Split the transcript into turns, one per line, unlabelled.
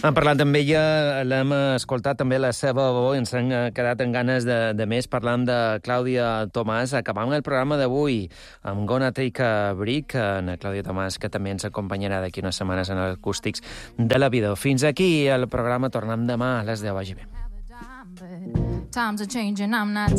Hem parlat amb ella, l'hem escoltat també la seva veu i ens hem quedat amb ganes de més parlant de Clàudia Tomàs. Acabam el programa d'avui amb Gonna Take a Break, en Clàudia Tomàs, que també ens acompanyarà d'aquí unes setmanes en els acústics de la vida. Fins aquí el programa, tornem demà a les 10. Vagi bé. Times are changing, I'm not